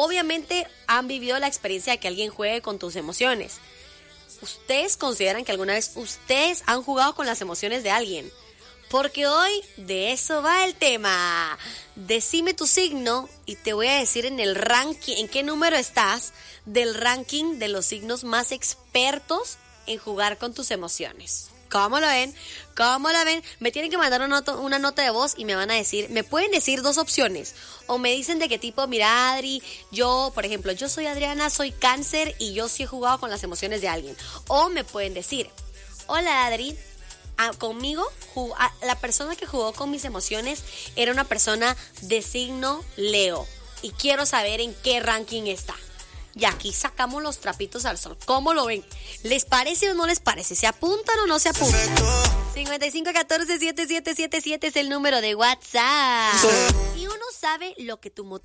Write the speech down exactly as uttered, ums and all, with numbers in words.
obviamente han vivido la experiencia de que alguien juegue con tus emociones. ¿Ustedes consideran que alguna vez ustedes han jugado con las emociones de alguien? Porque hoy de eso va el tema. Decime tu signo y te voy a decir en el ranking, en qué número estás del ranking de los signos más expertos en jugar con tus emociones. ¿Cómo lo ven? ¿Cómo la ven? Me tienen que mandar una nota, una nota de voz y me van a decir, me pueden decir dos opciones. O me dicen de qué tipo, mira Adri, yo, por ejemplo, yo soy Adriana, soy Cáncer y yo sí he jugado con las emociones de alguien. O me pueden decir, hola Adri, ah, conmigo, jug- ah, la persona que jugó con mis emociones era una persona de signo Leo. Y quiero saber en qué ranking está. Y aquí sacamos los trapitos al sol. ¿Cómo lo ven? ¿Les parece o no les parece? ¿Se apuntan o no se apuntan? cincuenta y cinco catorce setenta y siete setenta y siete es el número de WhatsApp. Y uno sabe lo que tu motivo